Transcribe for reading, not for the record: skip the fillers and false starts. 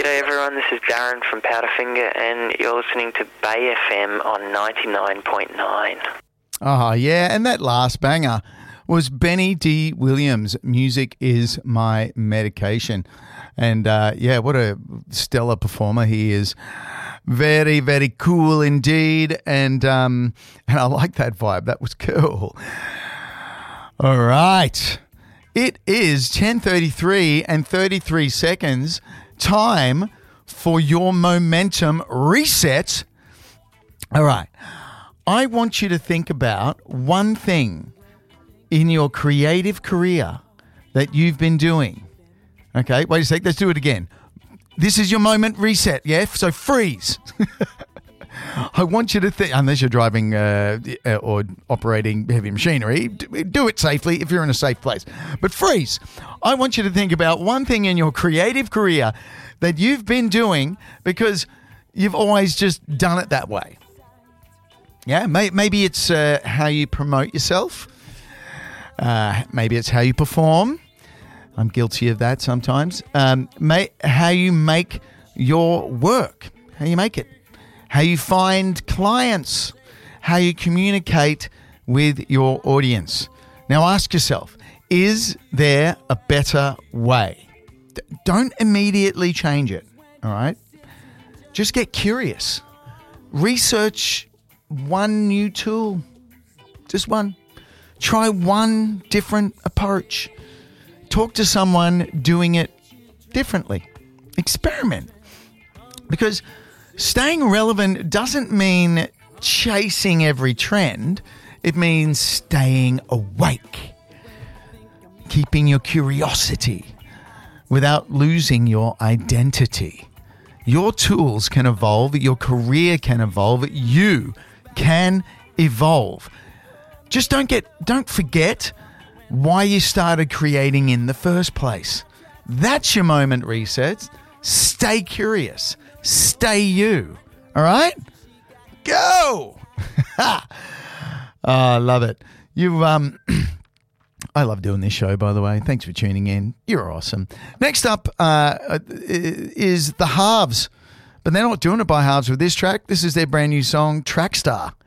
G'day everyone, this is Darren from Powderfinger and you're listening to Bay FM on 99.9. Oh, yeah, and that last banger was Benny D. Williams, Music is My Medication. And, yeah, what a stellar performer he is. Very, very cool indeed. And I like that vibe. That was cool. All right. It is 10:33 and 33 seconds. Time for your momentum reset. All right. I want you to think about one thing in your creative career that you've been doing. Okay, wait a sec. Let's do it again. This is your moment reset, yeah? So freeze. I want you to think, unless you're driving or operating heavy machinery, do it safely if you're in a safe place. But freeze. I want you to think about one thing in your creative career that you've been doing because you've always just done it that way. Yeah, maybe it's how you promote yourself. Maybe it's how you perform. I'm guilty of that sometimes. How you make your work, how you make it, how you find clients, how you communicate with your audience. Now ask yourself, is there a better way? Don't immediately change it, all right? Just get curious. Research one new tool, just one. Try one different approach. Talk to someone doing it differently. Experiment. Because staying relevant doesn't mean chasing every trend. It means staying awake. Keeping your curiosity without losing your identity. Your tools can evolve. Your career can evolve. You can evolve. Just don't forget why you started creating in the first place. That's your moment reset. Stay curious. Stay you. All right? Go! Oh, I love it. I love doing this show, by the way. Thanks for tuning in. You're awesome. Next up is The Halves. But they're not doing it by halves with this track. This is their brand new song, Trackstar.